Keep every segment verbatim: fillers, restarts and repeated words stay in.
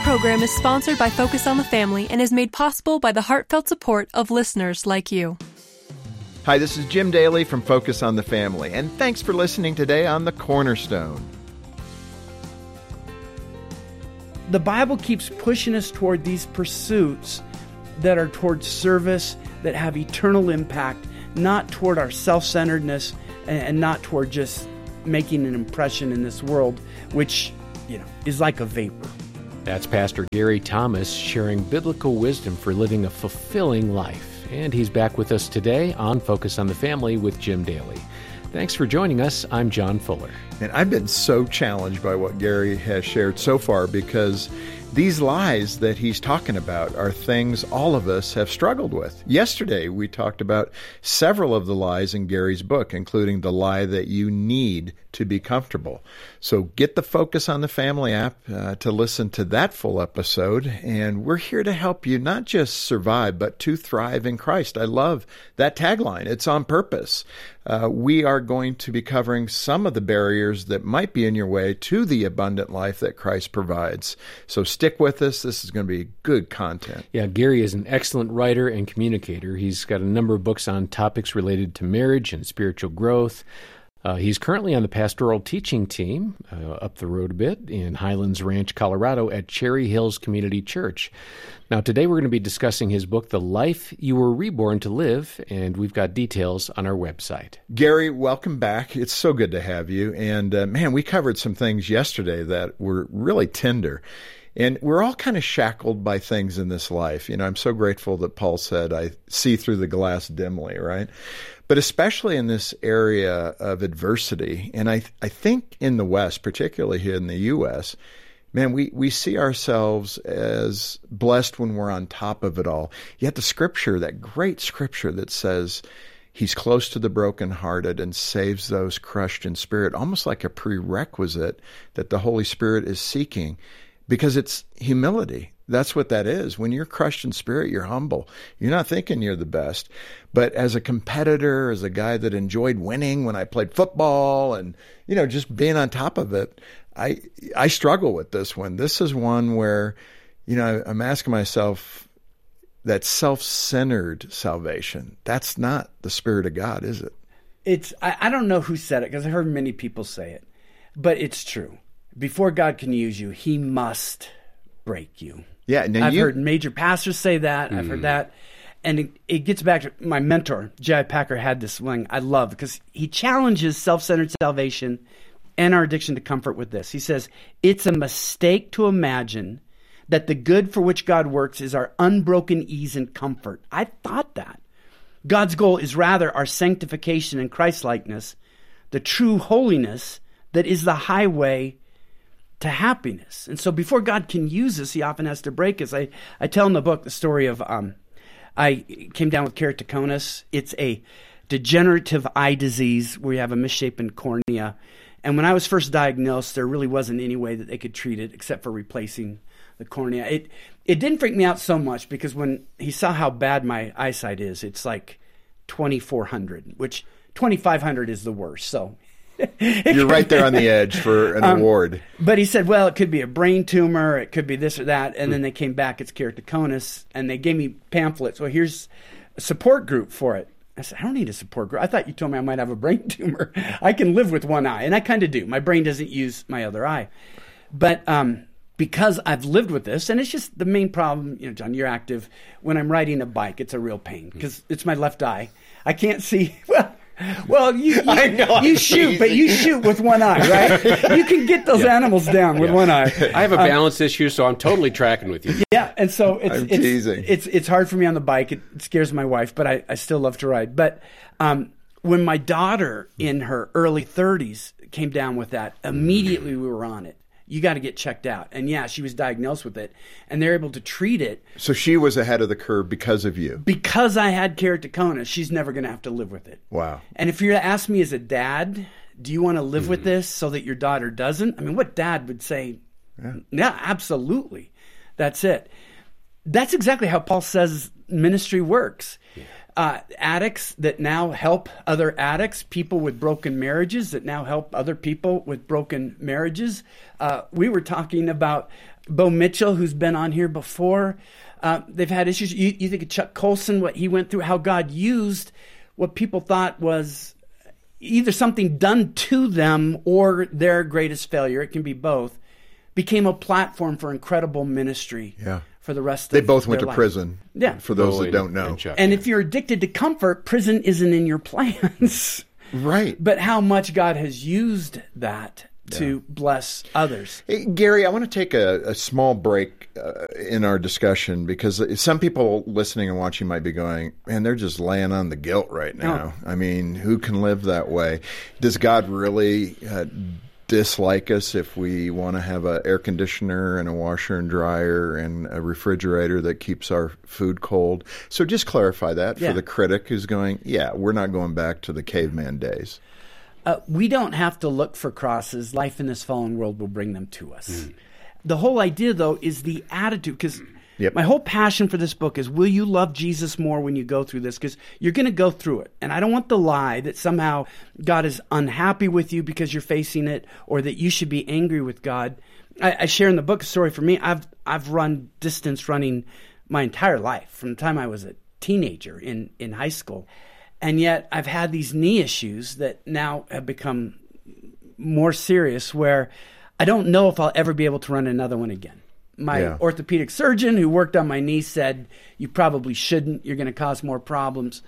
program is sponsored by Focus on the Family and is made possible by the heartfelt support of listeners like you. Hi, this is Jim Daly from Focus on the Family, and thanks for listening today on The Cornerstone. The Bible keeps pushing us toward these pursuits that are toward service, that have eternal impact, not toward our self-centeredness and not toward just making an impression in this world, which, you know, is like a vapor. That's Pastor Gary Thomas sharing biblical wisdom for living a fulfilling life. And he's back with us today on Focus on the Family with Jim Daly. Thanks for joining us. I'm John Fuller. And I've been so challenged by what Gary has shared so far, because these lies that he's talking about are things all of us have struggled with. Yesterday, we talked about several of the lies in Gary's book, including the lie that you need to be comfortable. So get the Focus on the Family app uh, to listen to that full episode. And we're here to help you not just survive, but to thrive in Christ. I love that tagline. It's on purpose. Uh, we are going to be covering some of the barriers that might be in your way to the abundant life that Christ provides. So stick with us. This is going to be good content. Yeah, Gary is an excellent writer and communicator. He's got a number of books on topics related to marriage and spiritual growth. Uh, he's currently on the pastoral teaching team uh, up the road a bit in Highlands Ranch, Colorado at Cherry Hills Community Church. Now, today we're going to be discussing his book, The Life You Were Reborn to Live, and we've got details on our website. Gary, welcome back. It's so good to have you. And uh, man, we covered some things yesterday that were really tender. And we're all kind of shackled by things in this life. You know, I'm so grateful that Paul said, I see through the glass dimly, right? But especially in this area of adversity, and I I think in the West, particularly here in the U S, man, we, we see ourselves as blessed when we're on top of it all. Yet the scripture, that great scripture that says he's close to the brokenhearted and saves those crushed in spirit, almost like a prerequisite that the Holy Spirit is seeking, because it's humility. That's what that is. When you're crushed in spirit, you're humble. You're not thinking you're the best. But as a competitor, as a guy that enjoyed winning when I played football and, you know, just being on top of it, I I struggle with this one. This is one where, you know, I'm asking myself, that self-centered salvation, that's not the Spirit of God, is it? It's I, I don't know who said it, because I heard many people say it, but it's true. Before God can use you, he must break you. Yeah, now I've you... heard major pastors say that. Mm. I've heard that. And it, it gets back to my mentor, J I Packer, had this one I love, because he challenges self-centered salvation and our addiction to comfort with this. He says, it's a mistake to imagine that the good for which God works is our unbroken ease and comfort. I thought that. God's goal is rather our sanctification and Christ-likeness, the true holiness that is the highway to happiness. And so before God can use us, he often has to break us. I, I tell in the book the story of, um, I came down with keratoconus. It's a degenerative eye disease where you have a misshapen cornea. And when I was first diagnosed, there really wasn't any way that they could treat it except for replacing the cornea. It it didn't freak me out so much, because when he saw how bad my eyesight is, it's like twenty-four hundred, which twenty-five hundred is the worst. So you're right there on the edge for an um, award. But he said, well, it could be a brain tumor, it could be this or that. And mm. then they came back, it's keratoconus, and they gave me pamphlets. Well, here's a support group for it. I said, I don't need a support group. I thought you told me I might have a brain tumor. I can live with one eye. And I kind of do. My brain doesn't use my other eye. But um, because I've lived with this, and it's just the main problem, you know, John, you're active. When I'm riding a bike, it's a real pain, because it's my left eye. I can't see. Well, Well, you you, I know, you shoot, teasing. But you shoot with one eye, right? You can get those yeah. animals down with yeah. one eye. I have a balance um, issue, so I'm totally tracking with you. Yeah, and so it's I'm it's, teasing. it's it's hard for me on the bike. It, it scares my wife, but I, I still love to ride. But um, when my daughter in her early thirties came down with that, immediately we were on it. You got to get checked out. And yeah, she was diagnosed with it, and they're able to treat it. So she was ahead of the curve because of you. Because I had keratoconus, she's never going to have to live with it. Wow. And if you're to ask me as a dad, do you want to live mm-hmm. with this so that your daughter doesn't? I mean, what dad would say, yeah, yeah absolutely. That's it. That's exactly how Paul says ministry works. Yeah. Uh, addicts that now help other addicts, people with broken marriages that now help other people with broken marriages. Uh, we were talking about Bo Mitchell, who's been on here before, uh, they've had issues. You, you think of Chuck Colson, what he went through, how God used what people thought was either something done to them or their greatest failure. It can be both. Became a platform for incredible ministry. Yeah. For the rest of They both went their to life. prison. Yeah. For those Bo that don't know. and Chuck, And yeah. if you're addicted to comfort, prison isn't in your plans. Right. But how much God has used that to bless others. Hey, Gary, I want to take a, a small break uh, in our discussion because some people listening and watching might be going, man, they're just laying on the guilt right now. Oh. I mean, who can live that way? Does God really uh, dislike us if we want to have an air conditioner and a washer and dryer and a refrigerator that keeps our food cold? So just clarify that Yeah. for the critic who's going, yeah, we're not going back to the caveman days. Uh, we don't have to look for crosses. Life in this fallen world will bring them to us. Mm. The whole idea, though, is the attitude. Because Yep. my whole passion for this book is, will you love Jesus more when you go through this? Because you're going to go through it. And I don't want the lie that somehow God is unhappy with you because you're facing it, or that you should be angry with God. I, I share in the book a story for me. I've I've run distance running my entire life, from the time I was a teenager in, in high school. And yet I've had these knee issues that now have become more serious, where I don't know if I'll ever be able to run another one again. My Yeah. orthopedic surgeon who worked on my knee said, you probably shouldn't. You're going to cause more problems.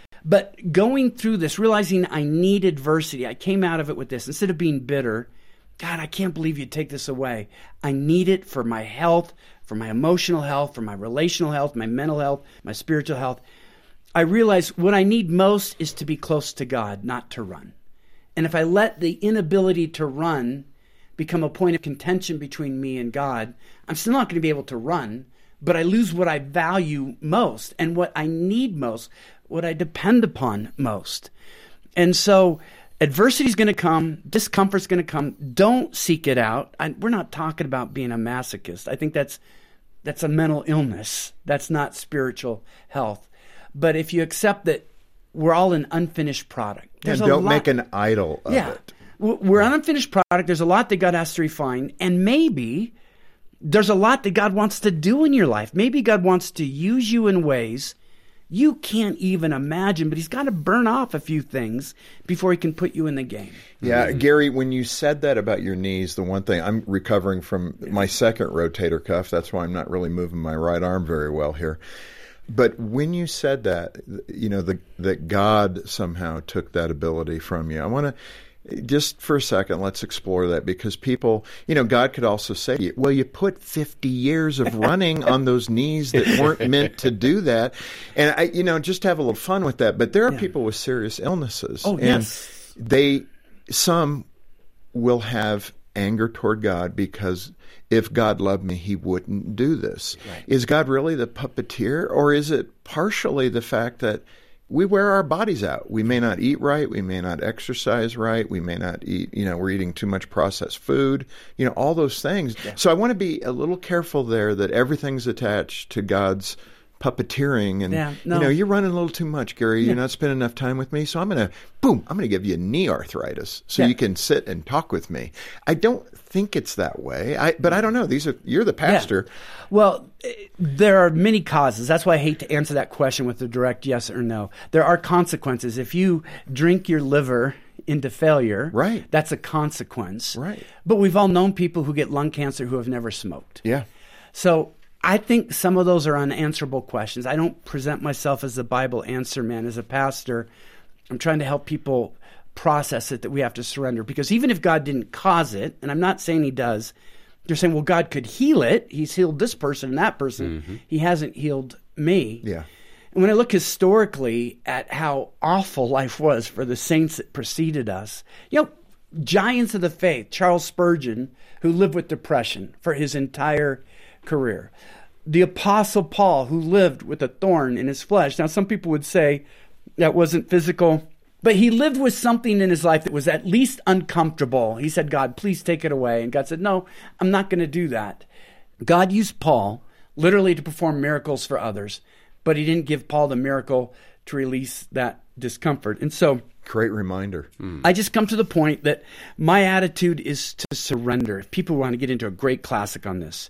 But going through this, realizing I need adversity, I came out of it with this. Instead of being bitter, God, I can't believe you'd take this away. I need it for my health, for my emotional health, for my relational health, my mental health, my spiritual health. I realize what I need most is to be close to God, not to run. And if I let the inability to run become a point of contention between me and God, I'm still not going to be able to run, but I lose what I value most and what I need most, what I depend upon most. And so adversity is going to come, discomfort is going to come. Don't seek it out. I, we're not talking about being a masochist. I think that's that's a mental illness. That's not spiritual health. But if you accept that we're all an unfinished product. And There's a don't lot, make an idol of yeah, it. We're an unfinished product. There's a lot that God has to refine. And maybe there's a lot that God wants to do in your life. Maybe God wants to use you in ways you can't even imagine, but he's got to burn off a few things before he can put you in the game. Yeah, Gary, when you said that about your knees, the one thing, I'm recovering from my second rotator cuff. That's why I'm not really moving my right arm very well here. But when you said that, you know, the, that God somehow took that ability from you, I want to, just for a second, let's explore that, because people, you know, God could also say, well, you put fifty years of running on those knees that weren't meant to do that. And, I, you know, just have a little fun with that. But there are Yeah. people with serious illnesses. Oh, and yes. they, some will have anger toward God because if God loved me, he wouldn't do this. Right. Is God really the puppeteer, or is it partially the fact that we wear our bodies out? We may not eat right. We may not exercise right. We may not eat, you know, we're eating too much processed food, you know, all those things. Yeah. So I want to be a little careful there that everything's attached to God's puppeteering. And, yeah, no. you know, you're running a little too much, Gary. Yeah. You're not spending enough time with me. So I'm going to, boom, I'm going to give you knee arthritis so yeah. you can sit and talk with me. I don't think it's that way. I, but I don't know. These are, you're the pastor. Yeah. Well, there are many causes. That's why I hate to answer that question with a direct yes or no. There are consequences. If you drink your liver into failure, right, that's a consequence. Right. But we've all known people who get lung cancer who have never smoked. Yeah. So I think some of those are unanswerable questions. I don't present myself as the Bible answer man. As a pastor, I'm trying to help people process it, that we have to surrender. Because even if God didn't cause it, and I'm not saying he does, they're saying, well, God could heal it. He's healed this person and that person. Mm-hmm. He hasn't healed me. Yeah. And when I look historically at how awful life was for the saints that preceded us, you know, giants of the faith, Charles Spurgeon, who lived with depression for his entire career. The Apostle Paul, who lived with a thorn in his flesh. Now, some people would say that wasn't physical, but he lived with something in his life that was at least uncomfortable. He said, God, please take it away. And God said, no, I'm not going to do that. God used Paul literally to perform miracles for others, but he didn't give Paul the miracle to release that discomfort. And so, great reminder. Mm. I just come to the point that my attitude is to surrender. If people want to get into a great classic on this,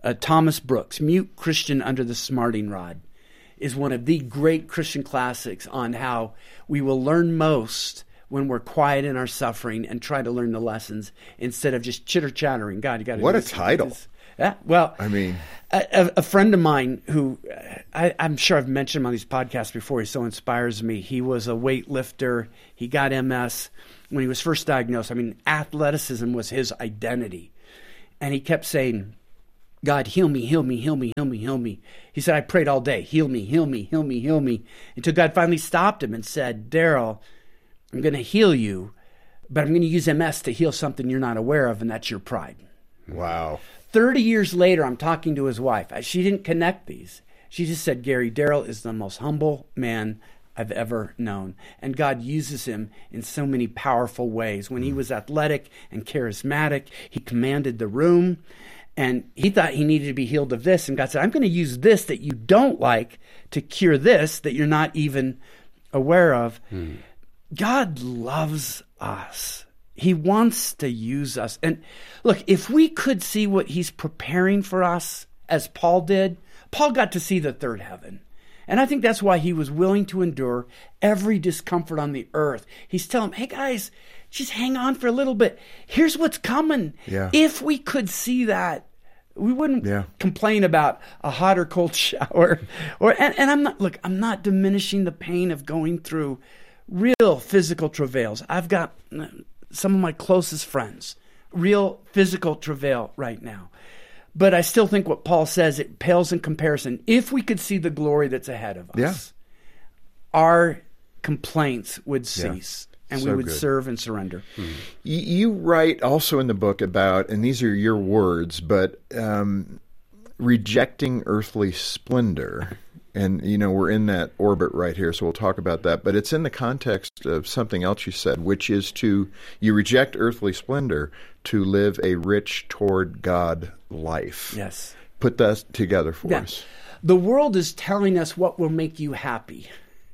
uh, Thomas Brooks, Mute Christian Under the Smarting Rod, is one of the great Christian classics on how we will learn most when we're quiet in our suffering and try to learn the lessons instead of just chitter-chattering. God, you got to What do a this, title. this. Yeah, well, I mean, a, a friend of mine who I, I'm sure I've mentioned him on these podcasts before. He so inspires me. He was a weightlifter. He got M S when he was first diagnosed. I mean, athleticism was his identity. And he kept saying, God, heal me, heal me, heal me, heal me, heal me. He said, I prayed all day, heal me, heal me, heal me, heal me. Until God finally stopped him and said, Daryl, I'm going to heal you, but I'm going to use M S to heal something you're not aware of, and that's your pride. wow. thirty years later, I'm talking to his wife. She didn't connect these. She just said, Gary, Daryl is the most humble man I've ever known. And God uses him in so many powerful ways. When he was athletic and charismatic, he commanded the room. And he thought he needed to be healed of this. And God said, I'm going to use this that you don't like to cure this that you're not even aware of. Hmm. God loves us. He wants to use us. And look, if we could see what he's preparing for us, as Paul did, Paul got to see the third heaven. And I think that's why he was willing to endure every discomfort on the earth. He's telling them, hey guys, just hang on for a little bit. Here's what's coming. Yeah. If we could see that, we wouldn't yeah. complain about a hot or cold shower. Or and, and I'm not, look, I'm not diminishing the pain of going through real physical travails. I've got some of my closest friends, real physical travail right now. But I still think what Paul says, it pales in comparison. If we could see the glory that's ahead of us, yeah. our complaints would cease. Yeah. And so we would good. serve and surrender. Hmm. You, you write also in the book about, and these are your words, but um, rejecting earthly splendor. And, you know, we're in that orbit right here, so we'll talk about that. But it's in the context of something else you said, which is to, you reject earthly splendor to live a rich toward God life. Yes. Put that together for yeah. us. The world is telling us what will make you happy.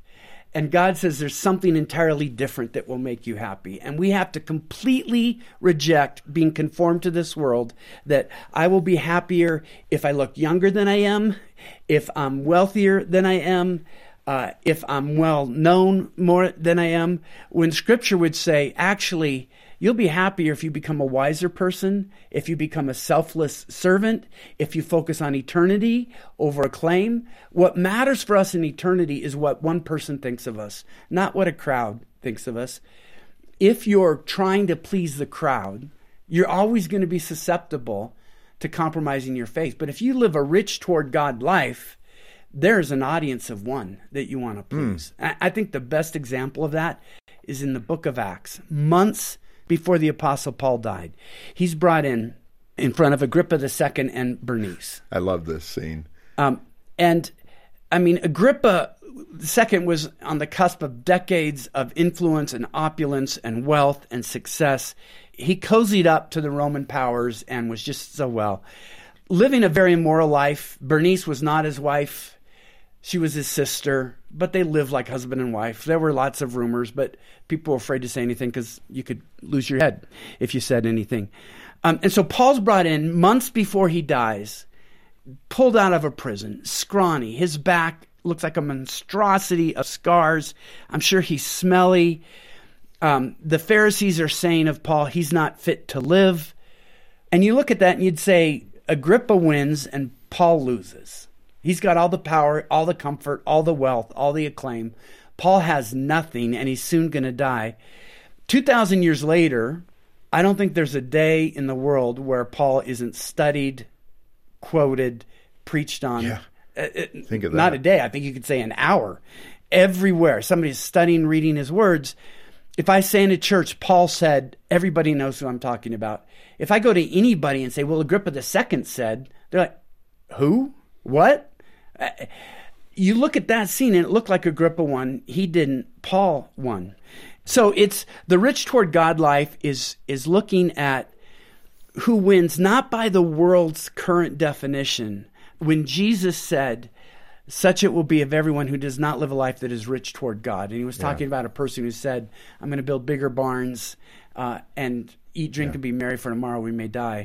And God says there's something entirely different that will make you happy. And we have to completely reject being conformed to this world, that I will be happier if I look younger than I am, if I'm wealthier than I am, uh, if I'm well known more than I am. When Scripture would say, actually, you'll be happier if you become a wiser person, if you become a selfless servant, if you focus on eternity over acclaim. What matters for us in eternity is what one person thinks of us, not what a crowd thinks of us. If you're trying to please the crowd, you're always going to be susceptible to compromising your faith. But if you live a rich toward God life, there's an audience of one that you want to please. Mm. I think the best example of that is in the book of Acts. Months before the Apostle Paul died, he's brought in in front of Agrippa the Second and Bernice. I love this scene. Um, and, I mean, Agrippa the Second was on the cusp of decades of influence and opulence and wealth and success. He cozied up to the Roman powers and was just so well. Living a very immoral life. Bernice was not his wife. She was his sister, but they lived like husband and wife. There were lots of rumors, but people were afraid to say anything because you could lose your head if you said anything. Um, and so Paul's brought in months before he dies, pulled out of a prison, scrawny. His back looks like a monstrosity of scars. I'm sure he's smelly. Um, the Pharisees are saying of Paul, he's not fit to live. And you look at that and you'd say, Agrippa wins and Paul loses. He's got all the power, all the comfort, all the wealth, all the acclaim. Paul has nothing, and he's soon going to die. two thousand years later, I don't think there's a day in the world where Paul isn't studied, quoted, preached on. Yeah. Uh, think of that. Not a day. I think you could say an hour. Everywhere. Somebody's studying, reading his words. If I say in a church, Paul said, everybody knows who I'm talking about. If I go to anybody and say, well, Agrippa the Second said, they're like, who? What? You look at that scene and it looked like Agrippa won. He didn't. Paul won. So it's the rich toward God life is is looking at who wins, not by the world's current definition. When Jesus said, such it will be of everyone who does not live a life that is rich toward God. And he was talking yeah. about a person who said, I'm going to build bigger barns uh, and eat, drink, yeah. and be merry, for tomorrow we may die.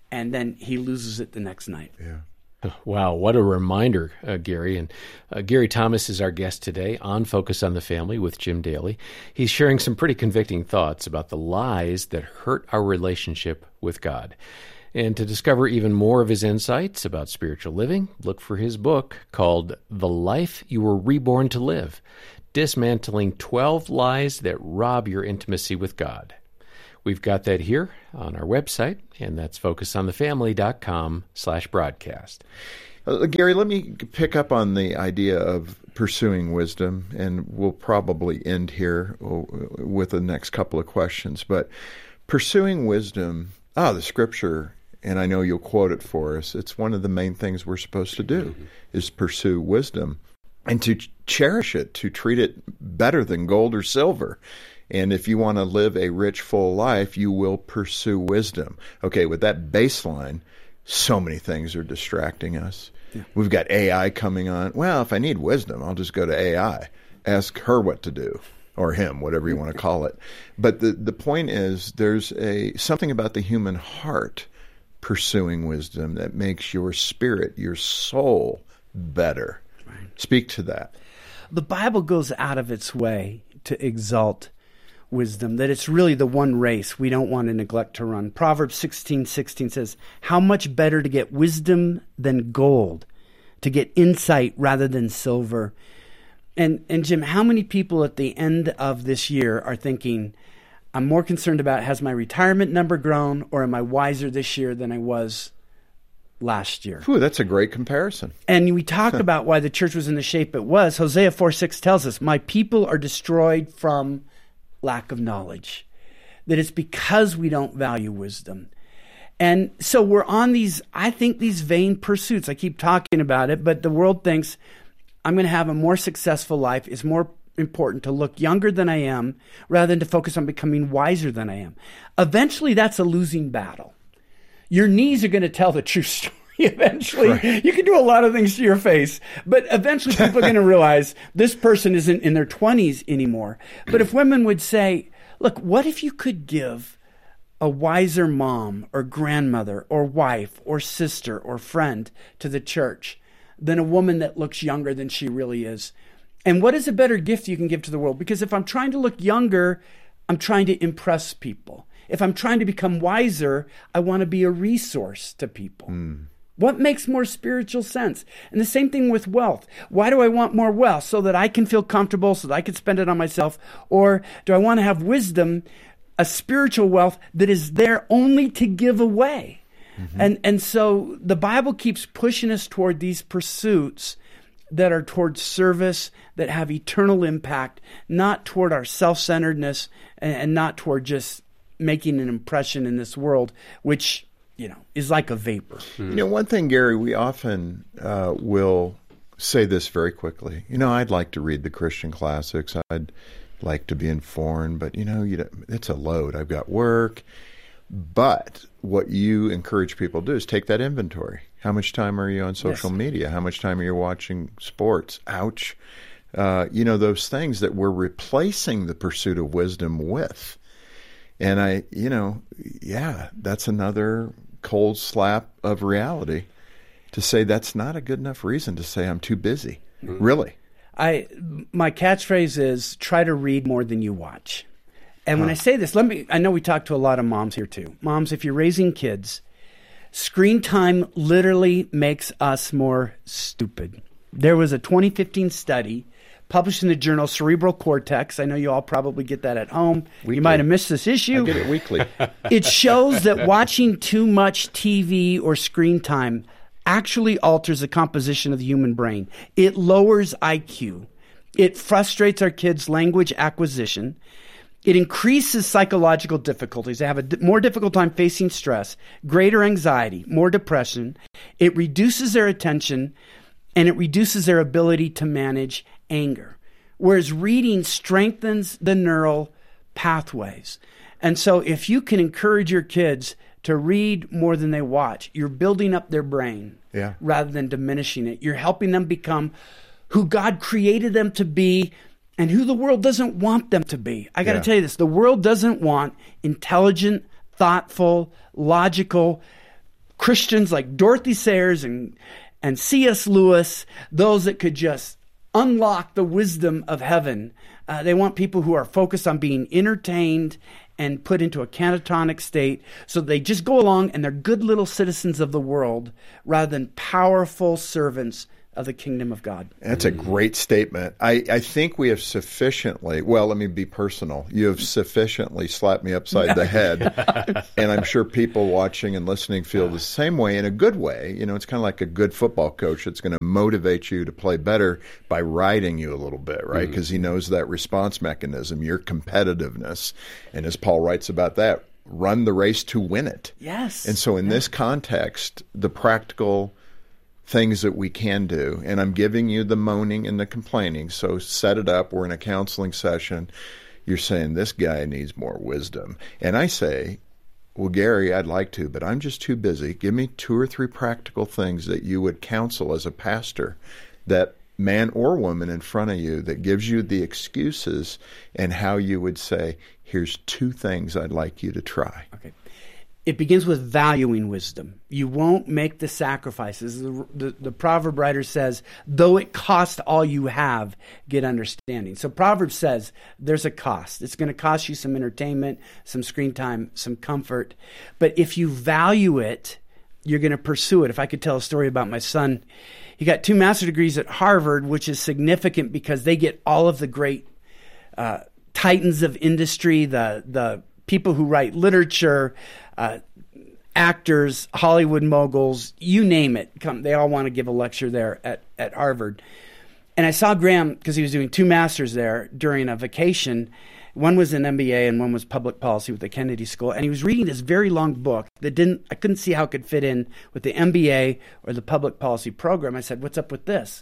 and then he loses it the next night. Yeah. Wow, what a reminder, uh, Gary. And uh, Gary Thomas is our guest today on Focus on the Family with Jim Daly. He's sharing some pretty convicting thoughts about the lies that hurt our relationship with God. And to discover even more of his insights about spiritual living, look for his book called The Life You Were Reborn to Live, Dismantling twelve Lies That Rob Your Intimacy with God. We've got that here on our website, and that's focusonthefamily.com slash broadcast. Uh, Gary, let me pick up on the idea of pursuing wisdom, and we'll probably end here with the next couple of questions. But pursuing wisdom, ah, the scripture, and I know you'll quote it for us, it's one of the main things we're supposed to do, mm-hmm. is pursue wisdom and to cherish it, to treat it better than gold or silver. And if you want to live a rich, full life, you will pursue wisdom. Okay, with that baseline, so many things are distracting us. Yeah. We've got A I coming on. Well, if I need wisdom, I'll just go to A I. Ask her what to do, or him, whatever you want to call it. But the, the point is, there's a something about the human heart pursuing wisdom that makes your spirit, your soul, better. Right. Speak to that. The Bible goes out of its way to exalt wisdom, that it's really the one race we don't want to neglect to run. Proverbs sixteen sixteen says, how much better to get wisdom than gold, to get insight rather than silver. And, and Jim, how many people at the end of this year are thinking, I'm more concerned about has my retirement number grown, or am I wiser this year than I was last year? Ooh, that's a great comparison. And we talk about why the church was in the shape it was. Hosea four six tells us, my people are destroyed from lack of knowledge. That it's because we don't value wisdom. And so we're on these, I think, these vain pursuits. I keep talking about it, but the world thinks I'm going to have a more successful life. It's more important to look younger than I am rather than to focus on becoming wiser than I am. Eventually, that's a losing battle. Your knees are going to tell the true story. Eventually, right. You can do a lot of things to your face, but eventually people are going to realize this person isn't in their twenties anymore. But if women would say, look, what if you could give a wiser mom or grandmother or wife or sister or friend to the church than a woman that looks younger than she really is? And what is a better gift you can give to the world? Because if I'm trying to look younger, I'm trying to impress people. If I'm trying to become wiser, I want to be a resource to people. Mm. What makes more spiritual sense? And the same thing with wealth. Why do I want more wealth? So that I can feel comfortable, so that I can spend it on myself? Or do I want to have wisdom, a spiritual wealth that is there only to give away? Mm-hmm. And, and so the Bible keeps pushing us toward these pursuits that are towards service, that have eternal impact, not toward our self-centeredness and, and not toward just making an impression in this world, which, you know, is like a vapor. You know, one thing, Gary, we often uh, will say this very quickly. You know, I'd like to read the Christian classics. I'd like to be informed, but, you know, you it's a load. I've got work. But what you encourage people to do is take that inventory. How much time are you on social yes. media? How much time are you watching sports? Ouch. Uh, you know, those things that we're replacing the pursuit of wisdom with. And I, you know, yeah, that's another cold slap of reality to say that's not a good enough reason to say I'm too busy. Mm-hmm. Really. I my catchphrase is try to read more than you watch. And when huh. I say this, let me I know we talk to a lot of moms here too. Moms, if you're raising kids, screen time literally makes us more stupid. There was a twenty fifteen study published in the journal Cerebral Cortex. I know you all probably get that at home. Weekly. You might have missed this issue. I get it weekly. It shows that watching too much T V or screen time actually alters the composition of the human brain. It lowers I Q. It frustrates our kids' language acquisition. It increases psychological difficulties. They have a d- more difficult time facing stress, greater anxiety, more depression. It reduces their attention, and it reduces their ability to manage anger. Whereas reading strengthens the neural pathways. And so if you can encourage your kids to read more than they watch, you're building up their brain yeah. rather than diminishing it. You're helping them become who God created them to be and who the world doesn't want them to be. I got to yeah. tell you this. The world doesn't want intelligent, thoughtful, logical, Christians like Dorothy Sayers and, and C S Lewis, those that could just unlock the wisdom of heaven. Uh, they want people who are focused on being entertained and put into a catatonic state, so they just go along and they're good little citizens of the world rather than powerful servants of the kingdom of God. That's a great statement. I, I think we have sufficiently, well, let me be personal. You have sufficiently slapped me upside the head. And I'm sure people watching and listening feel the same way in a good way. You know, it's kind of like a good football coach that's going to motivate you to play better by riding you a little bit, right? Because mm-hmm. he knows that response mechanism, your competitiveness. And as Paul writes about that, run the race to win it. Yes. And so in yeah. this context, the practical things that we can do, and I'm giving you the moaning and the complaining, so set it up. We're in a counseling session. You're saying, this guy needs more wisdom. And I say, well, Gary, I'd like to, but I'm just too busy. Give me two or three practical things that you would counsel as a pastor, that man or woman in front of you, that gives you the excuses, and how you would say, here's two things I'd like you to try. Okay. It begins with valuing wisdom. You won't make the sacrifices. The, the, the proverb writer says, though it cost all you have, get understanding. So Proverbs says there's a cost. It's going to cost you some entertainment, some screen time, some comfort. But if you value it, you're going to pursue it. If I could tell a story about my son, he got two master's degrees at Harvard, which is significant because they get all of the great uh, titans of industry, the the people who write literature, uh, actors, Hollywood moguls, you name it. Come, they all want to give a lecture there at, at Harvard. And I saw Graham, because he was doing two masters there during a vacation. One was an M B A and one was public policy with the Kennedy School. And he was reading this very long book that didn't, I couldn't see how it could fit in with the M B A or the public policy program. I said, what's up with this?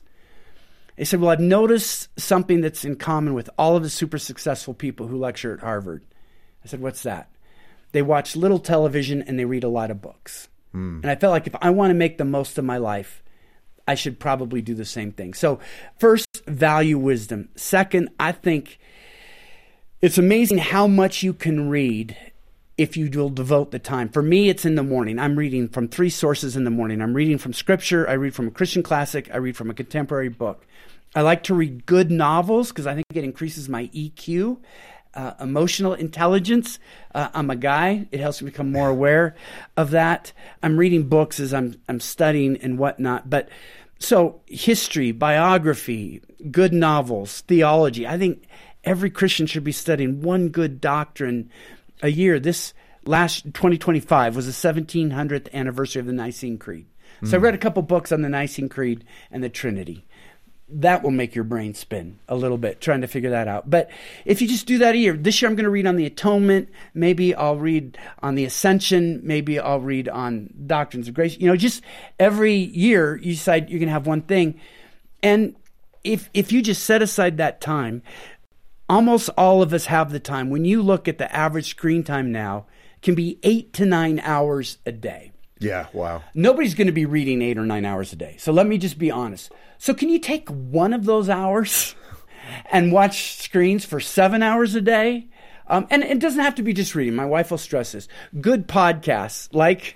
He said, well, I've noticed something that's in common with all of the super successful people who lecture at Harvard. I said, what's that? They watch little television and they read a lot of books. Mm. And I felt like if I want to make the most of my life, I should probably do the same thing. So first, value wisdom. Second, I think it's amazing how much you can read if you will devote the time. For me, it's in the morning. I'm reading from three sources in the morning. I'm reading from scripture. I read from a Christian classic. I read from a contemporary book. I like to read good novels because I think it increases my E Q. Uh, emotional intelligence. Uh, I'm a guy. It helps me become more aware of that. I'm reading books as I'm I'm studying and whatnot. But so history, biography, good novels, theology. I think every Christian should be studying one good doctrine a year. This last twenty twenty-five was the seventeen hundredth anniversary of the Nicene Creed. So mm. I read a couple books on the Nicene Creed and the Trinity. That will make your brain spin a little bit, trying to figure that out. But if you just do that a year, this year I'm going to read on the atonement. Maybe I'll read on the ascension. Maybe I'll read on doctrines of grace. You know, just every year you decide you're going to have one thing. And if if you just set aside that time, almost all of us have the time. When you look at the average screen time now, it can be eight to nine hours a day. Yeah, wow. Nobody's going to be reading eight or nine hours a day. So let me just be honest. So can you take one of those hours and watch screens for seven hours a day? Um, and it doesn't have to be just reading. My wife will stress this. Good podcasts like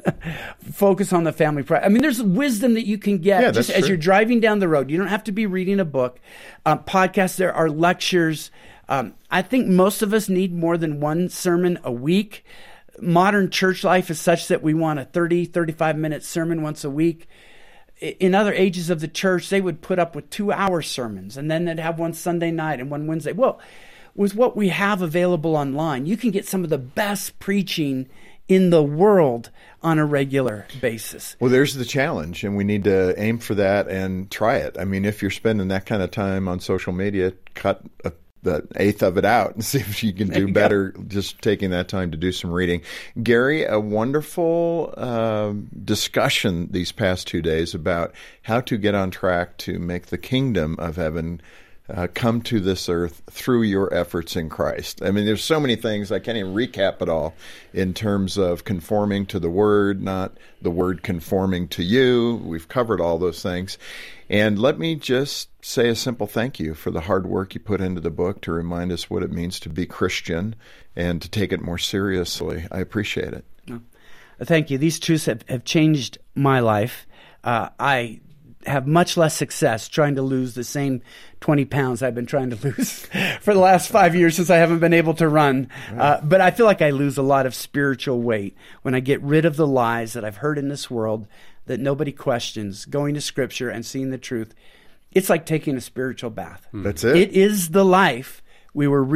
Focus on the Family. Pri- I mean, there's wisdom that you can get yeah, just that's as true. You're driving down the road. You don't have to be reading a book. Um, podcasts, there are lectures. Um, I think most of us need more than one sermon a week. Modern church life is such that we want a thirty, thirty-five minute sermon once a week. In other ages of the church, they would put up with two hour sermons, and then they'd have one Sunday night and one Wednesday. Well, with what we have available online, you can get some of the best preaching in the world on a regular basis. Well, there's the challenge, and we need to aim for that and try it. I mean, if you're spending that kind of time on social media, cut a the eighth of it out and see if you can do better just taking that time to do some reading. Gary, a wonderful uh, discussion these past two days about how to get on track to make the kingdom of heaven uh, come to this earth through your efforts in Christ. I mean, there's so many things, I can't even recap it all in terms of conforming to the Word, not the Word conforming to you. We've covered all those things. And let me just say a simple thank you for the hard work you put into the book to remind us what it means to be Christian and to take it more seriously. I appreciate it. Thank you. These truths have, have changed my life. Uh, I have much less success trying to lose the same twenty pounds I've been trying to lose for the last five years since I haven't been able to run. Uh, but I feel like I lose a lot of spiritual weight when I get rid of the lies that I've heard in this world that nobody questions, going to Scripture and seeing the truth. It's like taking a spiritual bath. That's it. It is the life we were